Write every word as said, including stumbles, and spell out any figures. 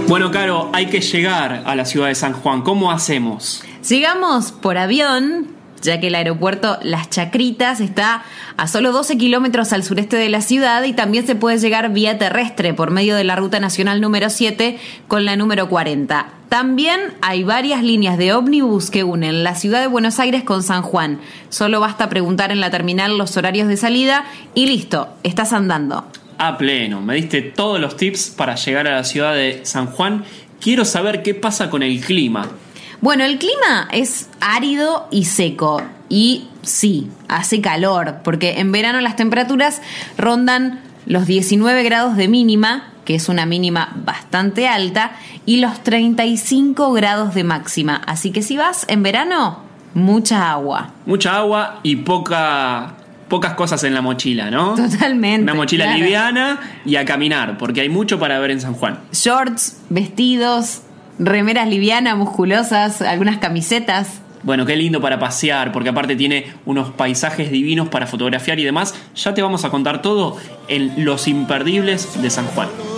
Bueno, Caro, hay que llegar a la ciudad de San Juan. ¿Cómo hacemos? Llegamos por avión, ya que el aeropuerto Las Chacritas está a solo doce kilómetros al sureste de la ciudad, y también se puede llegar vía terrestre por medio de la ruta nacional número siete con la número cuarenta. También hay varias líneas de ómnibus que unen la ciudad de Buenos Aires con San Juan. Solo basta preguntar en la terminal los horarios de salida y listo, estás andando. A pleno, me diste todos los tips para llegar a la ciudad de San Juan. Quiero saber qué pasa con el clima. Bueno, el clima es árido y seco. Y sí, hace calor, porque en verano las temperaturas rondan los diecinueve grados de mínima, que es una mínima bastante alta, y los treinta y cinco grados de máxima. Así que si vas en verano, mucha agua. Mucha agua y poca... pocas cosas en la mochila, ¿no? Totalmente. Una mochila claro. liviana y a caminar, porque hay mucho para ver en San Juan. Shorts, vestidos, remeras livianas, musculosas, algunas camisetas. Bueno, qué lindo para pasear, porque aparte tiene unos paisajes divinos para fotografiar y demás. Ya te vamos a contar todo en Los Imperdibles de San Juan.